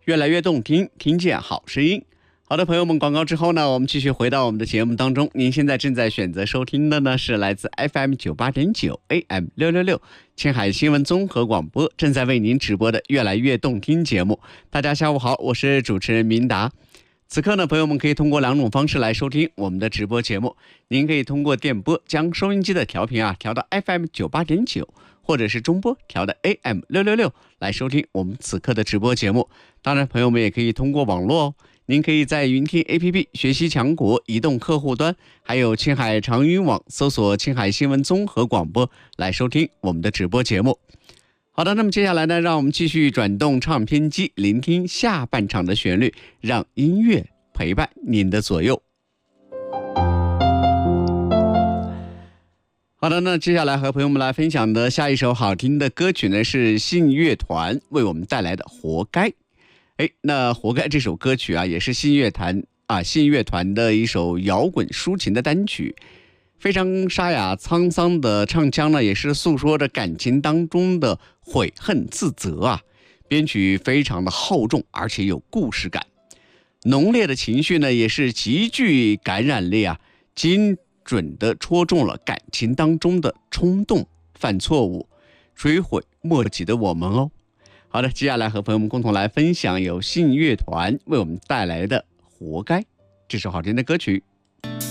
越来越动听，听见好声音。好的，朋友们，广告之后呢，我们继续回到我们的节目当中。您现在正在选择收听的呢，是来自 FM 98.9 AM 666青海新闻综合广播正在为您直播的越来越动听节目。大家下午好，我是主持人明达。此刻呢，朋友们可以通过两种方式来收听我们的直播节目。您可以通过电波将收音机的调频调到 FM 98.9，或者是中波调的 AM 666来收听我们此刻的直播节目。当然，朋友们也可以通过网络您可以在云听 APP 学习强国移动客户端，还有青海长云网搜索青海新闻综合广播来收听我们的直播节目。好的，那么接下来呢，让我们继续转动唱片机，聆听下半场的旋律，让音乐陪伴您的左右。好的，那接下来和朋友们来分享的下一首好听的歌曲呢，是信乐团为我们带来的《活该》。那《活该》这首歌曲也是信乐团的一首摇滚抒情的单曲，非常沙哑沧桑的唱腔呢，也是诉说着感情当中的悔恨自责编曲非常的厚重，而且有故事感，浓烈的情绪呢，也是极具感染力精准的戳中了感情当中的冲动、犯错误、追悔莫及的我们哦。好的，接下来和朋友们共同来分享由信乐团为我们带来的《活该》这首好听的歌曲。